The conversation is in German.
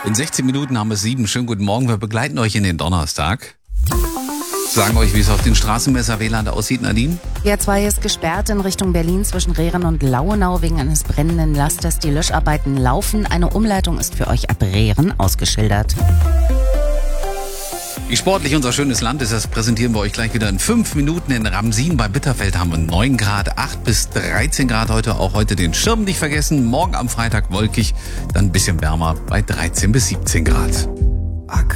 In 16 Minuten haben wir 7. Schönen guten Morgen. Wir begleiten euch in den Donnerstag. Sagen euch, wie es auf den Straßenmesser WLAN aussieht, Nadine. Die A2 ist gesperrt in Richtung Berlin zwischen Rehren und Lauenau wegen eines brennenden Lasters. Die Löscharbeiten laufen. Eine Umleitung ist für euch ab Rehren ausgeschildert. Wie sportlich unser schönes Land ist, das präsentieren wir euch gleich wieder in 5 Minuten. In Ramsin bei Bitterfeld haben wir 9 Grad, 8 bis 13 Grad heute. Auch heute den Schirm nicht vergessen. Morgen am Freitag wolkig, dann ein bisschen wärmer bei 13 bis 17 Grad.